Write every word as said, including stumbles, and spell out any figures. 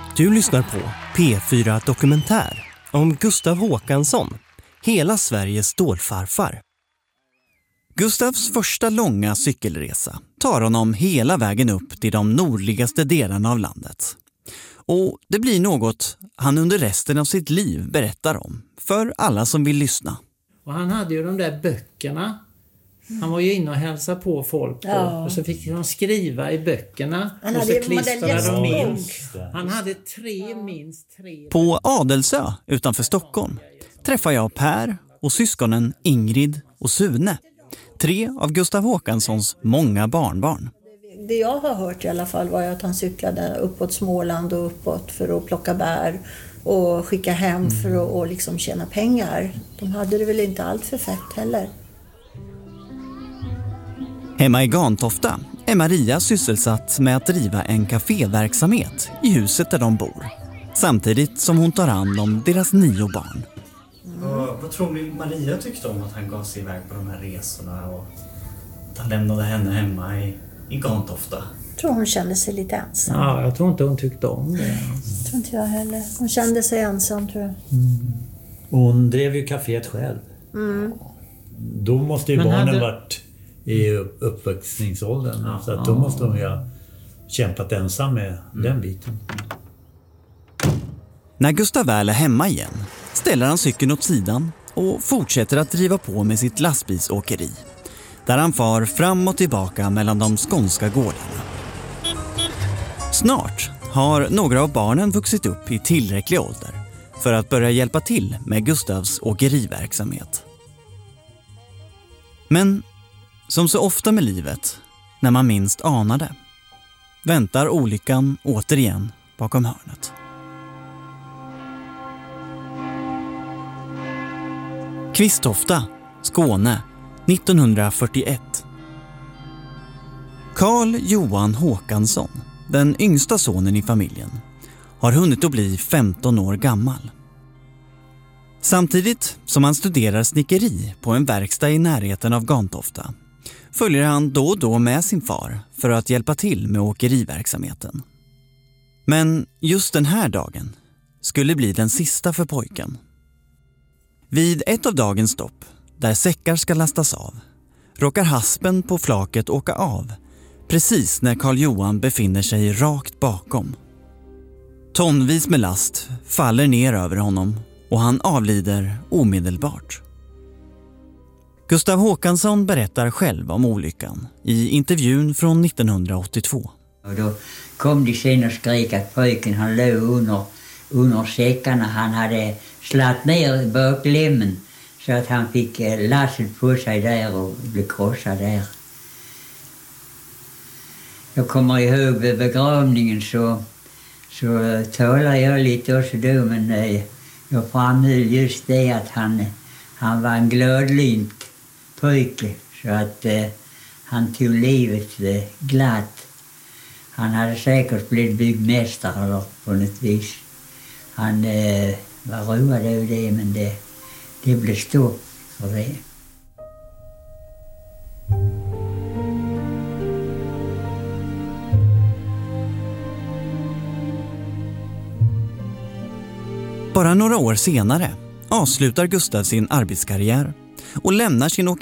Du lyssnar på P fyra Dokumentär om Gustav Håkansson, hela Sveriges stålfarfar. Gustavs första långa cykelresa tar honom hela vägen upp till de nordligaste delarna av landet. Och det blir något han under resten av sitt liv berättar om för alla som vill lyssna. Och han hade ju de där böckerna. Han var ju inne och hälsade på folk. Ja. Och så fick de skriva i böckerna. Han och hade så klistrade de in. Ja, han hade tre, minst tre... På Adelsö utanför Stockholm träffar jag Per och syskonen Ingrid och Sune. Tre av Gustav Håkanssons många barnbarn. Det jag har hört i alla fall var att han cyklade uppåt Småland och uppåt för att plocka bär och skicka hem mm. för att och liksom tjäna pengar. De hade det väl inte allt för fett heller. Hemma i Gantofta är Maria sysselsatt med att driva en kaféverksamhet i huset där de bor. Samtidigt som hon tar hand om deras nio barn. Mm. Och vad tror ni Maria tyckte om att han gav sig iväg på de här resorna och att han lämnade henne hemma i, i Gantofta? Jag tror hon kände sig lite ensam. Ja, jag tror inte hon tyckte om det. Jag tror inte jag heller. Hon kände sig ensam, tror jag. Mm. Hon drev ju kaféet själv. Mm. Då måste ju Men barnen hade... varit i uppväxtningsåldern. Ja, så att då måste hon ju ha kämpat ensam med mm. den biten. När Gustav väl är hemma igen ställer han cykeln åt sidan och fortsätter att driva på med sitt lastbilsåkeri. Där han far fram och tillbaka mellan de skånska gårdarna. Snart har några av barnen vuxit upp i tillräcklig ålder för att börja hjälpa till med Gustavs åkeriverksamhet. Men som så ofta med livet, när man minst anar det, väntar olyckan återigen bakom hörnet. Kvistofta, Skåne, nittonhundrafyrtioett. Carl Johan Håkansson, den yngsta sonen i familjen, har hunnit att bli femton år gammal. Samtidigt som han studerar snickeri på en verkstad i närheten av Gantofta följer han då och då med sin far för att hjälpa till med åkeriverksamheten. Men just den här dagen skulle bli den sista för pojken. Vid ett av dagens stopp, där säckar ska lastas av, råkar haspen på flaket åka av precis när Carl Johan befinner sig rakt bakom. Tonvis med last faller ner över honom och han avlider omedelbart. Gustav Håkansson berättar själv om olyckan i intervjun från nittonhundraåttiotvå. Och då kom de sen och skrek att pojken han låg under, under säckarna. Han hade slatt ner baklämmen så att han fick lasset på sig där och blev krossad där. Jag kommer ihåg vid begravningen så, så talade jag lite också då, men jag framhöll just det att han, han var en glödlynt pojke så att eh, han tog livet eh, glatt. Han hade säkert blivit byggmästare eller på något vis. Han eh, var road över det, men det, det blev stopp för det. Bara några år senare avslutar Gustav sin arbetskarriär och lämnar sin